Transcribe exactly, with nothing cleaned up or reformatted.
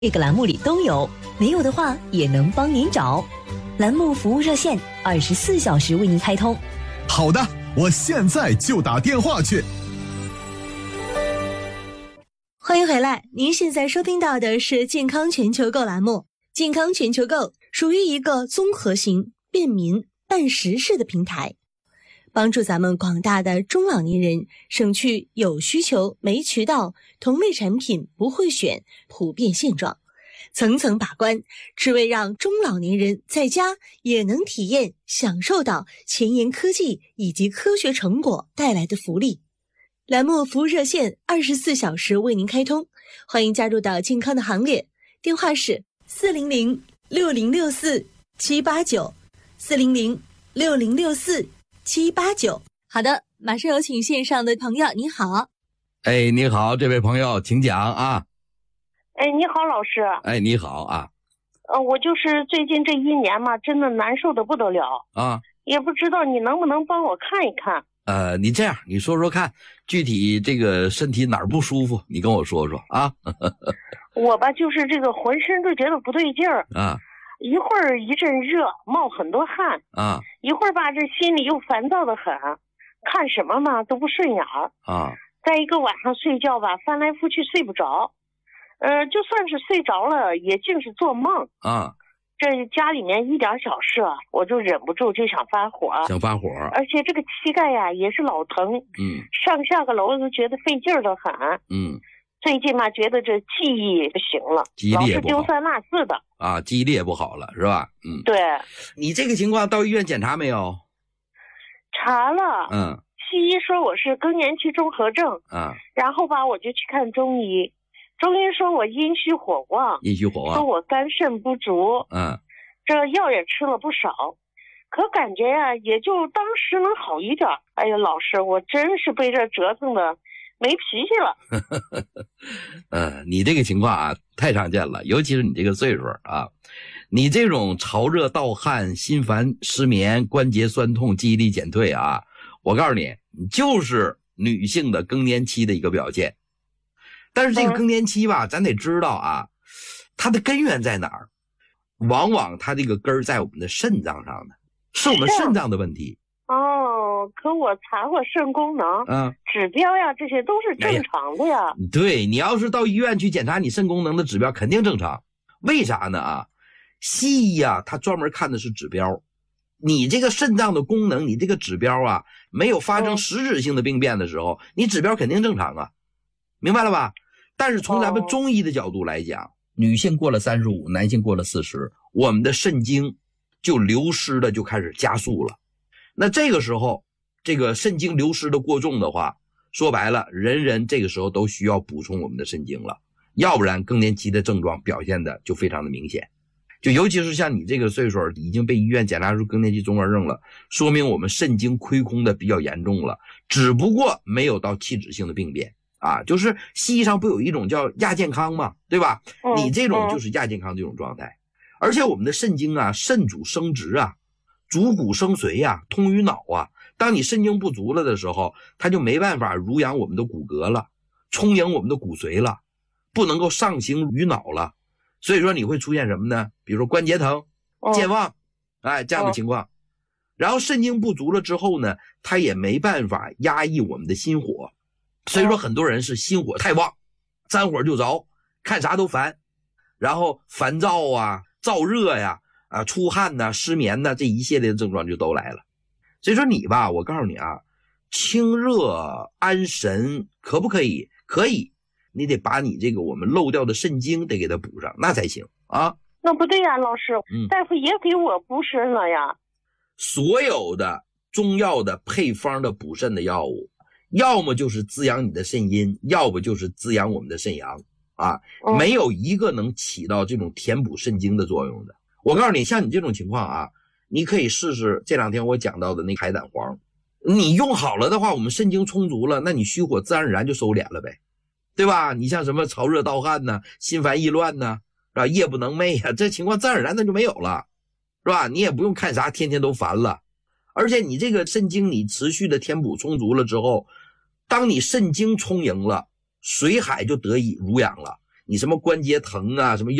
这个栏目里都有，没有的话也能帮您找。栏目服务热线二十四小时为您开通。 好的，我现在就打电话去。 欢迎回来，您现在收听到的是健康全球购栏目。健康全球购属于一个综合型、便民、办实事的平台，帮助咱们广大的中老年人省去有需求没渠道、同类产品不会选普遍现状，层层把关，只为让中老年人在家也能体验享受到前沿科技以及科学成果带来的福利。栏目服务热线二十四小时为您开通，欢迎加入到健康的行列，电话是四零零六零六四七八九四零零六零六四七八九。好的，马上有请线上的朋友，你好。 哎，你好，这位朋友，请讲啊。 哎，你好，老师。 哎，你好啊。 呃，我就是最近这一年嘛，真的难受的不得了啊， 也不知道你能不能帮我看一看。 呃，你这样，你说说看，具体这个身体哪儿不舒服，你跟我说说啊。 我吧，就是这个浑身都觉得不对劲儿啊， 一会儿一阵热，冒很多汗啊， 一会儿吧，这心里又烦躁的很，看什么嘛都不顺眼啊。 再一个晚上睡觉吧，翻来覆去睡不着，呃，就算是睡着了，也尽是做梦啊。 这家里面一点小事啊，我就忍不住就想发火， 想发火， 而且这个膝盖呀也是老疼， 嗯， 上下个楼都觉得费劲儿的很， 嗯， 最近嘛觉得这记忆不行了， 记忆力也不好， 老是丢三落四的啊，记忆力也不好了，是吧？嗯， 对。 你这个情况到医院检查没有？ 查了， 嗯， 西医说我是更年期综合症， 啊， 然后吧我就去看中医，中医说我阴虚火旺， 阴虚火旺， 说我肝肾不足， 嗯。 这药也吃了不少，可感觉呀、啊，也就当时能好一点。哎呀，老师，我真是被这折腾的没脾气了。 呃，你这个情况啊，太常见了，尤其是你这个岁数啊，你这种潮热盗汗、心烦、失眠、关节酸痛、记忆力减退啊，我告诉你，就是女性的更年期的一个表现。但是这个更年期吧，嗯、咱得知道啊，它的根源在哪儿？往往它这个根儿在我们的肾脏上呢，是我们肾脏的问题。 哦，可我查过肾功能， 嗯， 指标呀，这些都是正常的呀。 哎、对，你要是到医院去检查你肾功能的指标，肯定正常。为啥呢？啊，西医啊，它专门看的是指标。你这个肾脏的功能，你这个指标啊，没有发生实质性的病变的时候，嗯、你指标肯定正常啊，明白了吧？但是从咱们中医的角度来讲。哦，女性过了三十五，男性过了四十，我们的肾精就流失的就开始加速了。那这个时候，这个肾精流失的过重的话，说白了，人人这个时候都需要补充我们的肾精了，要不然更年期的症状表现的就非常的明显。就尤其是像你这个岁数已经被医院检查出更年期综合症了，说明我们肾精亏空的比较严重了，只不过没有到器质性的病变。啊，就是西医上不有一种叫亚健康嘛，对吧？嗯、你这种就是亚健康这种状态，嗯、而且我们的肾精啊，肾主生殖啊，主骨生髓呀、啊，通于脑啊。当你肾精不足了的时候，它就没办法濡养我们的骨骼了，充盈我们的骨髓了，不能够上行于脑了。所以说你会出现什么呢？比如说关节疼、健忘，嗯、哎这样的情况。嗯、然后肾精不足了之后呢，它也没办法压抑我们的心火。所以说很多人是心火太旺，沾火就着，看啥都烦，然后烦躁啊、燥热呀、啊、出汗呐、啊、失眠呐、啊，这一系列的症状就都来了。所以说你吧，我告诉你啊，清热安神可不可以？可以，你得把你这个我们漏掉的肾精得给它补上，那才行啊。 那不对呀，老师，嗯、大夫也给我补肾了呀。 所有的中药的配方的补肾的药物，要么就是滋养你的肾阴，要不就是滋养我们的肾阳啊，嗯、没有一个能起到这种填补肾精的作用的。我告诉你，像你这种情况啊，你可以试试这两天我讲到的那海胆黄，你用好了的话，我们肾精充足了，那你虚火自然而然就收敛了呗，对吧？你像什么潮热盗汗呢、心烦意乱呢，是吧？夜不能寐啊，这情况自然而然那就没有了，是吧？你也不用看啥天天都烦了，而且你这个肾精你持续的填补充足了之后，当你肾精充盈了，水海就得以濡养了， 你什么关节疼啊，什么